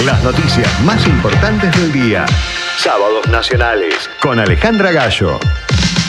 Las noticias más importantes del día. Sábados Nacionales con Alejandra Gallo.